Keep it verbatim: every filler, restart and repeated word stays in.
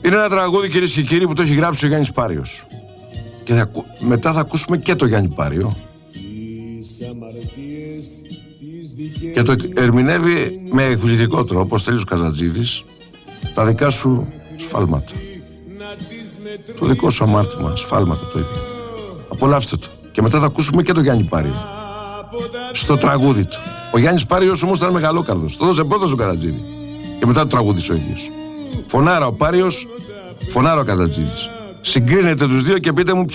Είναι ένα τραγούδι, κυρίες και κύριοι, που το έχει γράψει ο Γιάννης Πάριος. Και θα, μετά θα ακούσουμε και το Γιάννη Πάριο. Και το ερμηνεύει με εκπληκτικό τρόπο ο Στέλιος Καζατζίδης τα δικά σου σφάλματα. Το δικό σου αμάρτημα, σφάλματα το ίδιο. Απολαύστε το. Και μετά θα ακούσουμε και το Γιάννη Πάριο στο τραγούδι του. Ο Γιάννης Πάριος όμως ήταν μεγαλόκαρδος. Το δώσε πρώτα στον Καζατζίδη. Και μετά το τραγούδισε ο ίδιος. Φωνάρα ο Πάριος, φωνάρα ο Καζατζίδης. Συγκρίνετε τους δύο και πείτε μου